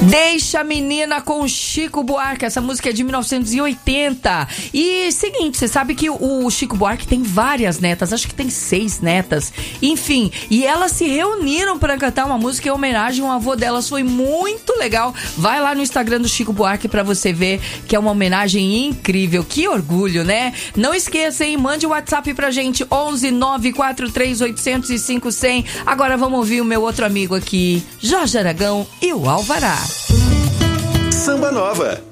Deixa a Menina com Chico Buarque. Essa música é de 1980. E seguinte, você sabe que o Chico Buarque tem várias netas, acho que tem 6 netas. Enfim, e elas se reuniram para cantar uma música em homenagem ao avô delas. Foi muito legal. Vai lá no Instagram do Chico Buarque para você ver que é uma homenagem incrível. Que orgulho, né? Não esqueça, hein? Mande o WhatsApp pra gente, 11 943 800 5100. Agora vamos ouvir o meu outro amigo aqui, Jorge Aragão e o Alvará. Samba Nova.